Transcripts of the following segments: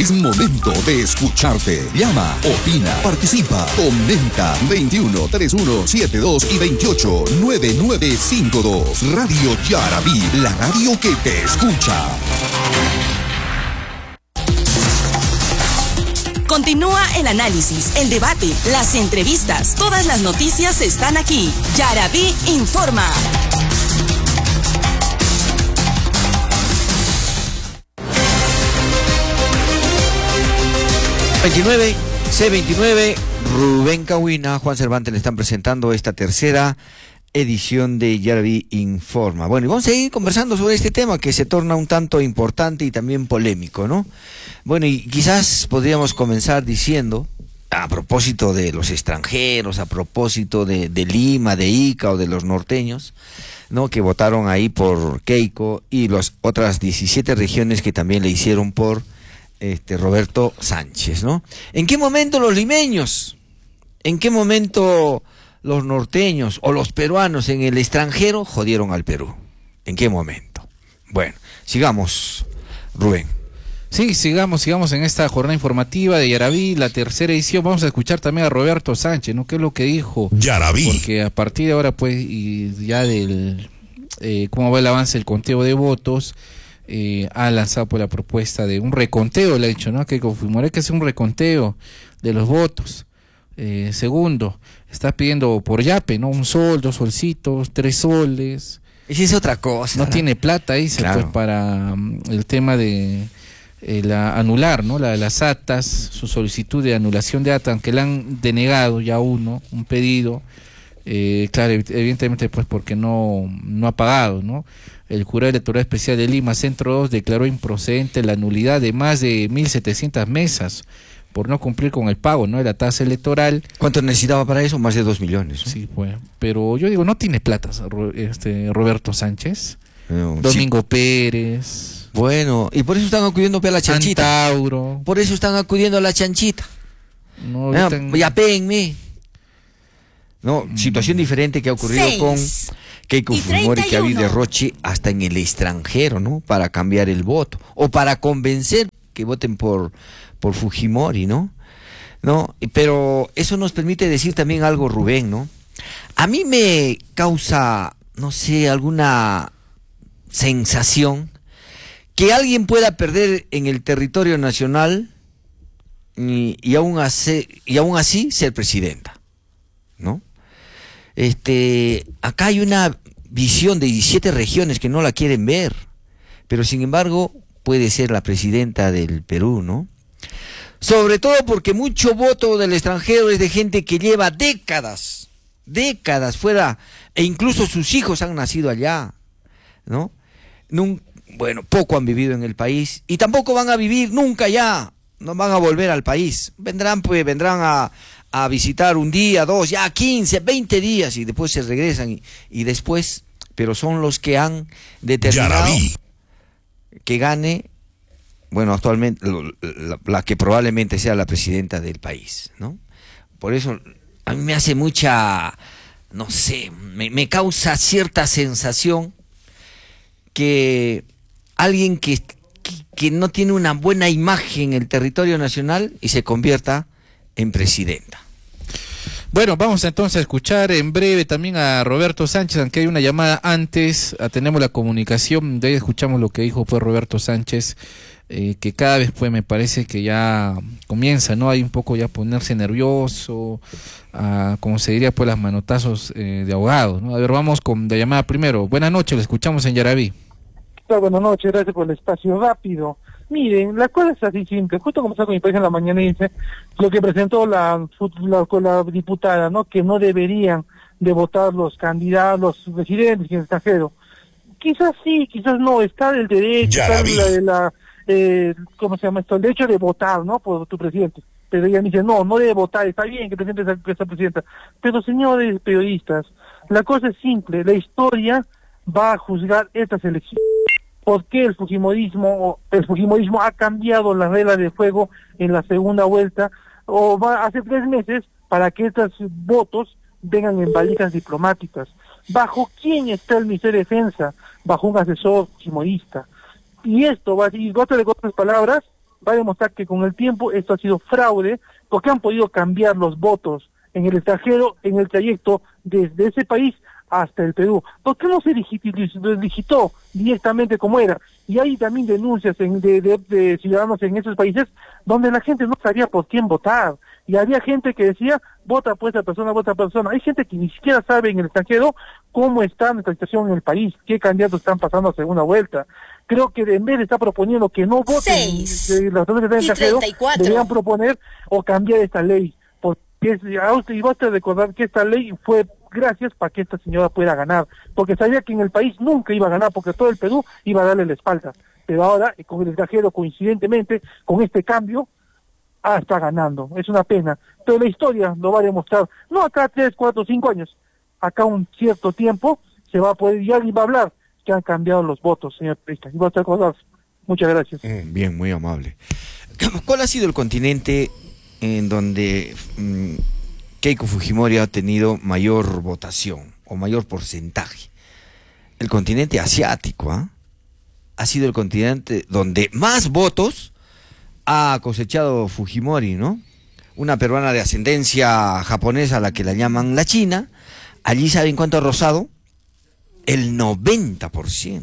Es momento de escucharte. Llama, opina, participa, comenta. 21 31 72 y 28 9952. Radio Yarabí, la radio que te escucha. Continúa el análisis, el debate, las entrevistas. Todas las noticias están aquí. Yarabí informa. C29, Rubén Cahuina, Juan Cervantes le están presentando esta tercera edición de Yarabí Informa. Bueno, y vamos a seguir conversando sobre este tema que se torna un tanto importante y también polémico, ¿no? Bueno, y quizás podríamos comenzar diciendo, a propósito de los extranjeros, a propósito de Lima, de Ica o de los norteños, ¿no? Que votaron ahí por Keiko y las otras 17 regiones que también le hicieron por Roberto Sánchez, ¿no? ¿En qué momento los limeños, en qué momento los norteños o los peruanos en el extranjero jodieron al Perú? ¿En qué momento? Bueno, sigamos, Rubén. Sí, sigamos en esta jornada informativa de Yarabí, la tercera edición. Vamos a escuchar también a Roberto Sánchez, ¿no? ¿Qué es lo que dijo? Yarabí. Porque a partir de ahora, pues, y ya del cómo va el avance del conteo de votos, ha lanzado pues la propuesta de un reconteo, le ha dicho, ¿no? Que confirmaré que es un reconteo de los votos. Segundo, está pidiendo por yape, ¿no? 1 sol, 2 solcitos, 3 soles. Esa es otra cosa. No tiene plata, dice, claro, pues para el tema de anular, ¿no? Las actas, su solicitud de anulación de actas, aunque le han denegado ya un pedido, claro, evidentemente pues porque no ha pagado, ¿no? El Jurado Electoral Especial de Lima, Centro 2, declaró improcedente la nulidad de más de 1.700 mesas por no cumplir con el pago, ¿no? De la tasa electoral. ¿Cuánto necesitaba para eso? Más de 2 millones, ¿no? Sí, pues, pero yo digo, no tiene plata Roberto Sánchez, no, Domingo sí. Pérez. Bueno, y por eso están acudiendo a la chanchita. Antauro. Por eso están acudiendo a la chanchita. No, ya péguenme. No, situación diferente que ha ocurrido con Keiko Fujimori, que ha habido derroche hasta en el extranjero, ¿no? Para cambiar el voto o para convencer que voten por Fujimori, ¿no? Pero eso nos permite decir también algo, Rubén, ¿no? A mí me causa, no sé, alguna sensación que alguien pueda perder en el territorio nacional y aún así ser presidenta, ¿no? Acá hay una visión de 17 regiones que no la quieren ver, pero sin embargo puede ser la presidenta del Perú, ¿no? Sobre todo porque mucho voto del extranjero es de gente que lleva décadas fuera, e incluso sus hijos han nacido allá, ¿no? Bueno, poco han vivido en el país y tampoco van a vivir nunca allá, no van a volver al país. Vendrán a visitar un día, 2, ya 15, 20 días y después se regresan y después, pero son los que han determinado Yarabí. Que gane, bueno, actualmente la que probablemente sea la presidenta del país, ¿no? Por eso a mí me hace mucha, no sé, me causa cierta sensación que alguien que no tiene una buena imagen en el territorio nacional y se convierta en presidenta. Bueno, vamos entonces a escuchar en breve también a Roberto Sánchez, aunque hay una llamada antes, tenemos la comunicación, de ahí escuchamos lo que dijo pues Roberto Sánchez, que cada vez pues me parece que ya comienza, ¿no? Hay un poco ya ponerse nervioso, como se diría pues las manotazos de ahogados, ¿no? A ver, vamos con la llamada primero. Buenas noches, lo escuchamos en Yarabí. Buenas noches, gracias por el espacio rápido. Miren, la cosa es así simple, justo como está con mi país en la mañana dice lo que presentó la diputada, ¿no? Que no deberían de votar los candidatos, los residentes en el extranjero. Quizás sí, quizás no, está el derecho, está ¿cómo se llama esto? El derecho de votar, ¿no? Por tu presidente. Pero ella me dice, no debe votar, está bien que el presidente sea presidenta. Pero señores periodistas, la cosa es simple, la historia va a juzgar estas elecciones. ¿Por qué el fujimorismo ha cambiado las reglas de juego en la segunda vuelta hace 3 meses para que estos votos vengan en valijas diplomáticas? ¿Bajo quién está el Ministerio de Defensa? Bajo un asesor fujimorista. Y esto va a decir, con otras palabras, va a demostrar que con el tiempo esto ha sido fraude, porque han podido cambiar los votos en el extranjero en el trayecto desde ese país hasta el Perú. ¿Por qué no se digitó directamente como era? Y hay también denuncias de ciudadanos en esos países donde la gente no sabía por quién votar. Y había gente que decía, vota por esa persona, vota por esa persona. Hay gente que ni siquiera sabe en el extranjero cómo está nuestra situación en el país, qué candidatos están pasando a segunda vuelta. Creo que en vez de estar proponiendo que no voten las personas que están en el extranjero, deberían proponer o cambiar esta ley. Y basta recordar que esta ley fue gracias para que esta señora pueda ganar, porque sabía que en el país nunca iba a ganar, porque todo el Perú iba a darle la espalda, pero ahora con el extranjero, coincidentemente con este cambio, está ganando. Es una pena, pero la historia lo va a demostrar, no acá 3, 4, 5 años, acá un cierto tiempo se va a poder, y alguien va a hablar que han cambiado los votos, señor Presta, y va a estar con nosotros. Muchas gracias. Bien, muy amable. ¿Cuál ha sido el continente en donde Keiko Fujimori ha tenido mayor votación o mayor porcentaje? El continente asiático, ¿ah? Ha sido el continente donde más votos ha cosechado Fujimori, ¿no? Una peruana de ascendencia japonesa, a la que la llaman la China. Allí, ¿saben cuánto ha rozado? El 90%.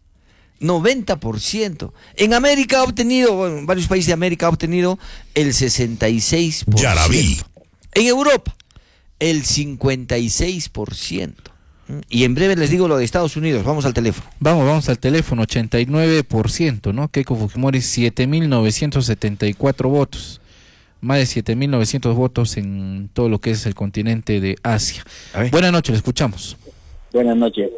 90%. En América ha obtenido, bueno, en varios países de América ha obtenido el 66%. Ya la vi. En Europa, el 56%. Y en breve les digo lo de Estados Unidos. Vamos al teléfono. Vamos al teléfono, 89%, ¿no? Keiko Fujimori, 7.974 votos. Más de 7.900 votos en todo lo que es el continente de Asia. Buenas noches, le escuchamos. Buenas noches.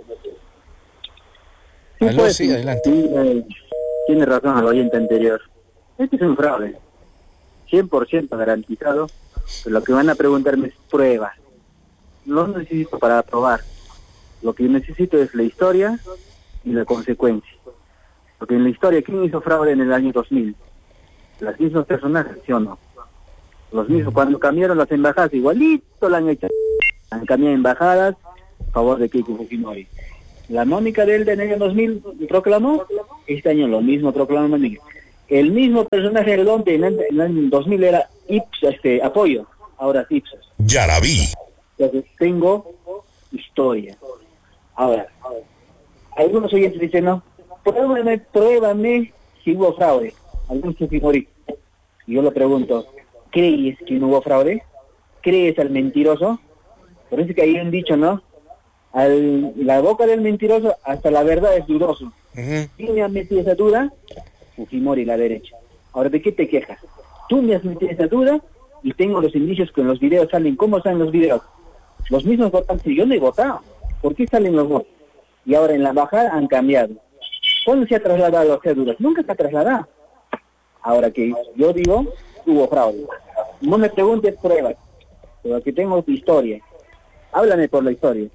Sí, aló, sí, adelante. Sí, tiene razón el oyente anterior. Este es un fraude. 100% garantizado. Pero lo que van a preguntarme es prueba. No lo necesito para probar. Lo que necesito es la historia y la consecuencia. Porque en la historia, ¿quién hizo fraude en el año 2000? Las mismas personajes, ¿sí o no? Los mismos, cuando cambiaron las embajadas, igualito la han hecho. Han cambiado embajadas a favor de Keiko Fujimori. La Mónica de él en el año 2000 proclamó, este año lo mismo proclamó Mónica. El mismo personaje del donde en el año 2000 era apoyo, ahora es Ipsos. Ya la vi. Entonces tengo historia. Ahora, algunos oyentes dicen, no, pruébame si hubo fraude. Algunos Fujimori. Y yo le pregunto, ¿crees que no hubo fraude? ¿Crees al mentiroso? Por eso que hay un dicho, ¿no? La boca del mentiroso hasta la verdad es dudoso. ¿Quién me ha metido esa duda? Fujimori, la derecha. Ahora, ¿de qué te quejas? Tú me has metido esa duda y tengo los indicios que en los videos salen. ¿Cómo salen los videos? Los mismos votantes, yo no he votado. ¿Por qué salen los votos? Y ahora en la embajada han cambiado. ¿Cuándo se ha trasladado las cédulas? Nunca se ha trasladado. Ahora que yo digo, hubo fraude. No me preguntes pruebas, pero aquí tengo tu historia. Háblame por la historia.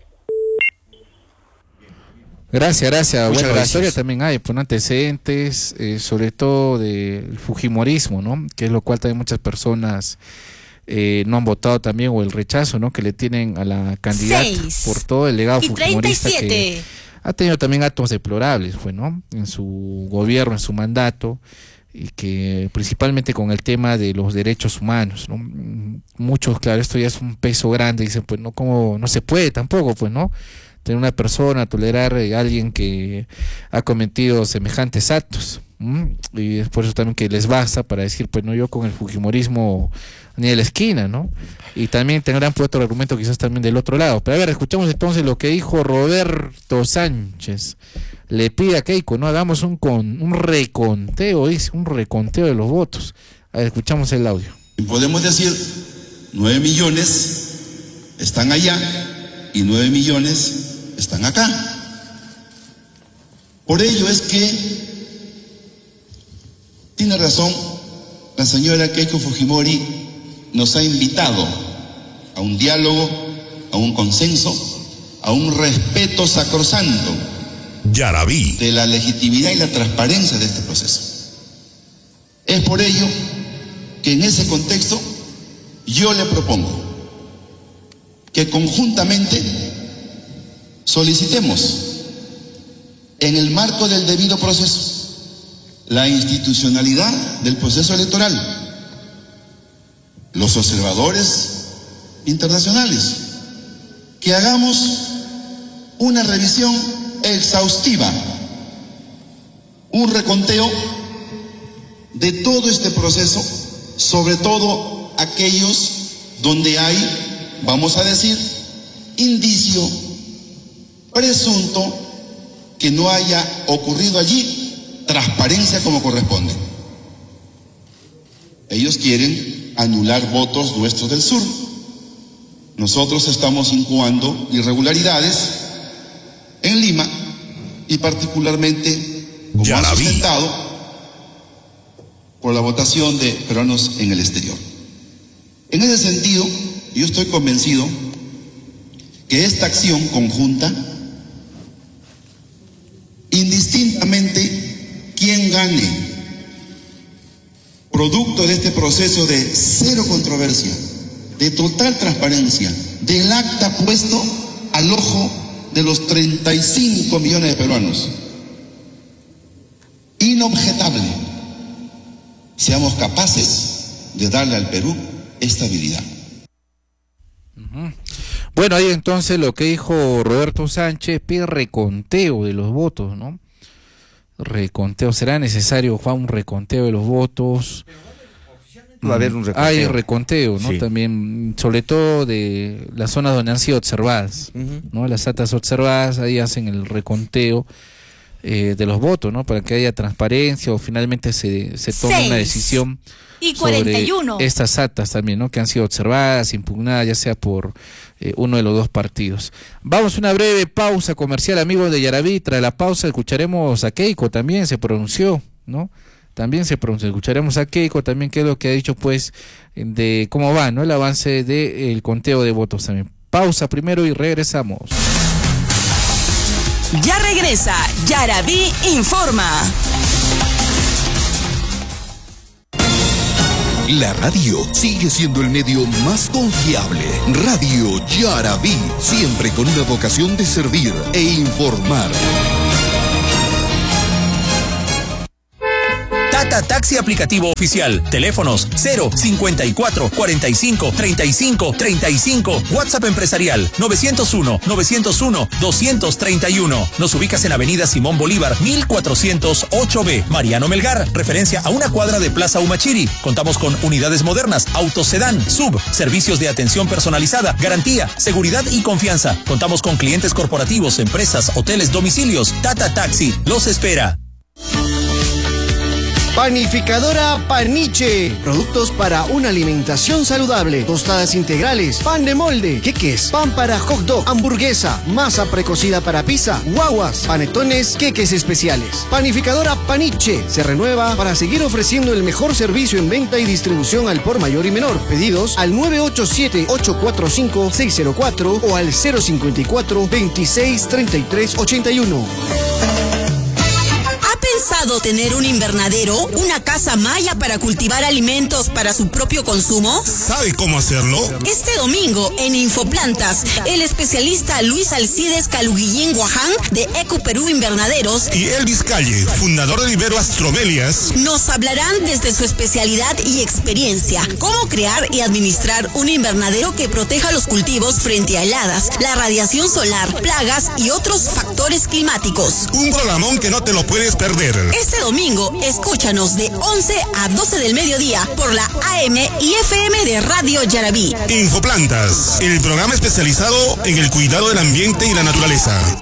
Gracias. Muchas Bueno, gracias. la historia también hay antecedentes, sobre todo del fujimorismo, ¿no? Que es lo cual también muchas personas no han votado también, o el rechazo, ¿no? Que le tienen a la candidata 6 por todo el legado y fujimorista 37. que ha tenido también actos deplorables, pues, ¿no? En su gobierno, en su mandato, y que principalmente con el tema de los derechos humanos, ¿no? Muchos, claro, esto ya es un peso grande, dicen, pues, no, como no se puede tampoco, pues, ¿no? Tener una persona, tolerar a alguien que ha cometido semejantes actos. Y es por eso también que les basta para decir, pues no, yo con el fujimorismo ni de la esquina, ¿no? Y también tendrán puesto el argumento quizás también del otro lado. Pero a ver, escuchamos entonces lo que dijo Roberto Sánchez. Le pide a Keiko, no hagamos un reconteo, dice, un reconteo de los votos. A ver, escuchamos el audio. Podemos decir 9 millones están allá y 9 millones están acá. Por ello es que tiene razón la señora Keiko Fujimori, nos ha invitado a un diálogo, a un consenso, a un respeto sacrosanto Ya la vi. de la legitimidad y la transparencia de este proceso. Es por ello que en ese contexto yo le propongo que conjuntamente solicitemos, en el marco del debido proceso, la institucionalidad del proceso electoral, los observadores internacionales, que hagamos una revisión exhaustiva, un reconteo de todo este proceso, sobre todo aquellos donde hay, vamos a decir, indicio presunto que no haya ocurrido allí transparencia como corresponde. Ellos quieren anular votos nuestros del sur. Nosotros estamos incoando irregularidades en Lima y particularmente como han sustentado por la votación de peruanos en el exterior. En ese sentido, yo estoy convencido que esta acción conjunta, indistintamente quien gane, producto de este proceso de cero controversia, de total transparencia, del acta puesto al ojo de los 35 millones de peruanos, inobjetable, seamos capaces de darle al Perú estabilidad. Bueno, ahí entonces lo que dijo Roberto Sánchez, pide reconteo de los votos, ¿no? Reconteo, ¿será necesario, Juan, un reconteo de los votos? Va a haber un reconteo. Hay reconteo, ¿no? Sí. También, sobre todo de las zonas donde han sido observadas, ¿no? Las actas observadas, ahí hacen el reconteo de los votos, ¿no? Para que haya transparencia o finalmente se tome una decisión y 41 sobre estas actas también, ¿no? Que han sido observadas, impugnadas, ya sea por uno de los dos partidos. Vamos a una breve pausa comercial, amigos de Yaraví. Tras la pausa escucharemos a Keiko, también se pronunció, ¿no? También se pronunció, escucharemos a Keiko también, qué es lo que ha dicho, pues, de cómo va, ¿no? El avance del conteo de votos también. Pausa primero y regresamos. Ya regresa Yaraví Informa. La radio sigue siendo el medio más confiable. Radio Yaraví, siempre con una vocación de servir e informar. Tata Taxi aplicativo oficial. Teléfonos 054 45 35 35. WhatsApp empresarial 901 901 231. Nos ubicas en Avenida Simón Bolívar 1408B. Mariano Melgar, referencia a una cuadra de Plaza Humachiri. Contamos con unidades modernas, autos sedán, sub, servicios de atención personalizada, garantía, seguridad y confianza. Contamos con clientes corporativos, empresas, hoteles, domicilios. Tata Taxi los espera. Panificadora Paniche. Productos para una alimentación saludable. Tostadas integrales, pan de molde, queques, pan para hot dog, hamburguesa, masa precocida para pizza, guaguas, panetones, queques especiales. Panificadora Paniche se renueva para seguir ofreciendo el mejor servicio en venta y distribución al por mayor y menor. Pedidos al 987-845-604 o al 054-263381. ¿Ha pensado tener un invernadero, una casa maya para cultivar alimentos para su propio consumo? ¿Sabe cómo hacerlo? Este domingo en Infoplantas, el especialista Luis Alcides Caluguillín Guaján de Eco Perú Invernaderos y Elvis Calle, fundador de Vivero Astromelias, nos hablarán desde su especialidad y experiencia cómo crear y administrar un invernadero que proteja los cultivos frente a heladas, la radiación solar, plagas y otros factores climáticos. Un programón que no te lo puedes perder. Este domingo, escúchanos de 11 a 12 del mediodía por la AM y FM de Radio Yaraví. Infoplantas, el programa especializado en el cuidado del ambiente y la naturaleza.